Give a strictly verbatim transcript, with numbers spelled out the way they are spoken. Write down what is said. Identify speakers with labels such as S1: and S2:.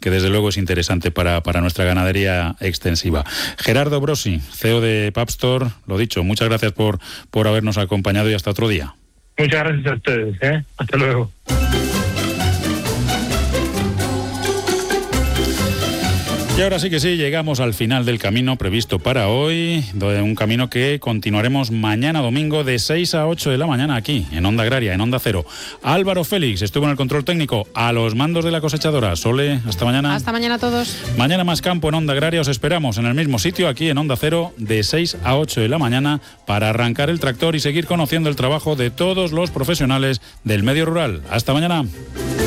S1: que desde luego es interesante para, para nuestra ganadería extensiva. Gerardo Brosi, C E O de Papstor, lo dicho, muchas gracias por, por habernos acompañado y hasta otro día.
S2: Muchas gracias a ustedes, ¿eh? Hasta luego.
S1: Y ahora sí que sí, llegamos al final del camino previsto para hoy, un camino que continuaremos mañana domingo de seis a ocho de la mañana aquí, en Onda Agraria, en Onda Cero. Álvaro Félix estuvo en el control técnico, a los mandos de la cosechadora. Sole, hasta mañana.
S3: Hasta mañana a todos.
S1: Mañana más campo en Onda Agraria, os esperamos en el mismo sitio, aquí en Onda Cero, de seis a ocho de la mañana, para arrancar el tractor y seguir conociendo el trabajo de todos los profesionales del medio rural. Hasta mañana.